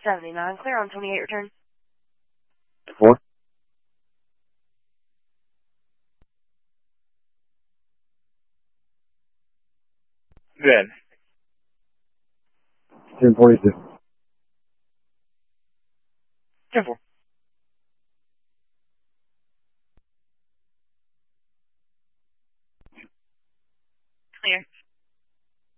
79, clear on 28, return. 4. Good. 1042. 10-4.